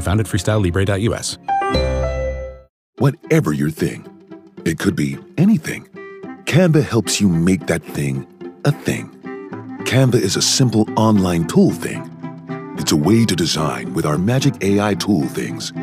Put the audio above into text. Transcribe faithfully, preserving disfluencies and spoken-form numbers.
co-founded freestyle libre dot U S. Whatever your thing, it could be anything. Canva helps you make that thing a thing. Canva is a simple online tool thing. It's a way to design with our magic A I tool things